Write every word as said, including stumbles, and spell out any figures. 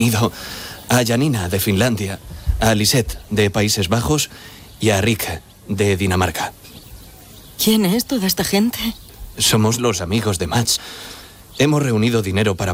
a Janina, de Finlandia, a Lisette, de Países Bajos, y a Rick, de Dinamarca. ¿Quién es toda esta gente? Somos los amigos de Mats. Hemos reunido dinero para